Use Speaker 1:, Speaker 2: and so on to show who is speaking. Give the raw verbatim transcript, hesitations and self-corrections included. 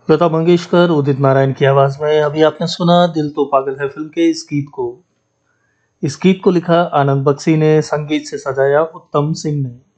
Speaker 1: लता मंगेशकर, उदित नारायण की आवाज में अभी आपने सुना दिल तो पागल है फिल्म के इस गीत को। इस गीत को लिखा आनंद बख्शी ने, संगीत से सजाया उत्तम सिंह ने।